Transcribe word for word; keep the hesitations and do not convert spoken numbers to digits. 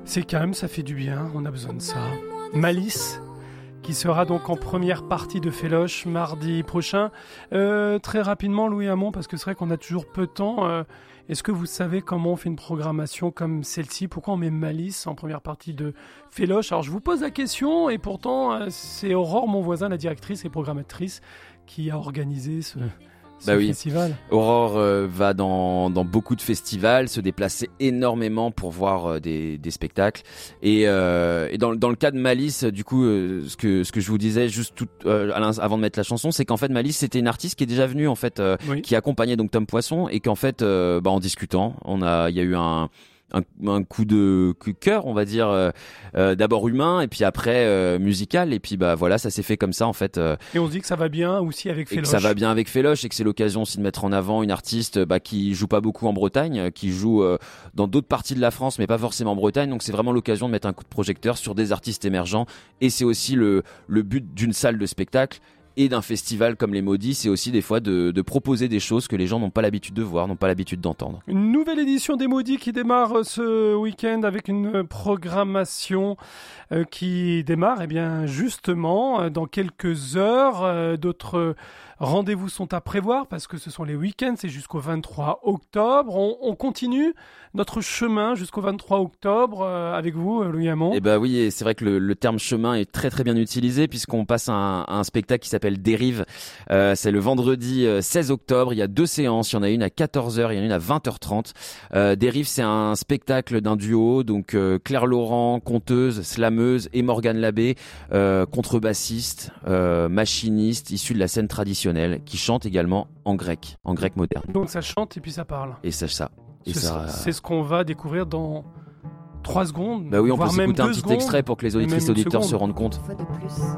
C'est calme, ça fait du bien, on a besoin de ça. Malice, qui sera donc en première partie de Féloche mardi prochain. Euh, très rapidement, Louis Hamon, parce que c'est vrai qu'on a toujours peu de temps. Euh, est-ce que vous savez comment on fait une programmation comme celle-ci ? Pourquoi on met Malice en première partie de Féloche ? Alors je vous pose la question, et pourtant euh, c'est Aurore, mon voisin, la directrice et programmatrice, qui a organisé ce... Bah oui. Festival. Aurore euh, va dans, dans beaucoup de festivals, se déplacer énormément pour voir euh, des, des spectacles. Et, euh, et dans, dans le cas de Malice, du coup, euh, ce que ce que je vous disais juste tout, euh, avant de mettre la chanson, c'est qu'en fait Malice c'était une artiste qui est déjà venue en fait, euh, oui. qui accompagnait donc Tom Poisson, et qu'en fait, euh, bah, en discutant, on a, il y a eu un Un, un coup de cœur, on va dire, euh, euh, d'abord humain et puis après euh, musical, et puis bah voilà, ça s'est fait comme ça en fait. Euh, et on se dit que ça va bien aussi avec Féloche. Et que ça va bien avec Féloche, et que c'est l'occasion aussi de mettre en avant une artiste bah, qui joue pas beaucoup en Bretagne, qui joue euh, dans d'autres parties de la France, mais pas forcément en Bretagne. Donc c'est vraiment l'occasion de mettre un coup de projecteur sur des artistes émergents, et c'est aussi le le but d'une salle de spectacle et d'un festival comme les Maudits, c'est aussi des fois de, de proposer des choses que les gens n'ont pas l'habitude de voir, n'ont pas l'habitude d'entendre. Une nouvelle édition des Maudits qui démarre ce week-end avec une programmation euh, qui démarre eh bien, justement euh, dans quelques heures. Euh, d'autres rendez-vous sont à prévoir parce que ce sont les week-ends, c'est jusqu'au vingt-trois octobre. On, on continue notre chemin jusqu'au vingt-trois octobre euh, avec vous, Louis Hamon. Eh ben oui, et c'est vrai que le, le terme chemin est très très bien utilisé, puisqu'on passe à un, à un spectacle qui s'appelle Dérive. Euh, c'est le vendredi seize octobre. Il y a deux séances. Il y en a une à quatorze heures, il y en a une à vingt heures trente. Euh, Dérive, c'est un spectacle d'un duo, donc euh, Claire Laurent, conteuse, slameuse, et Morgane Labbé, euh, contrebassiste, euh, machiniste, issu de la scène traditionnelle, qui chante également en grec, en grec moderne. Donc ça chante et puis ça parle. Et ça, ça. Et c'est, ça, c'est ce qu'on va découvrir dans trois secondes. Bah oui, on voire peut même s'écouter un petit secondes, extrait pour que les auditrices et auditeurs se rendent compte. Une fois de plus.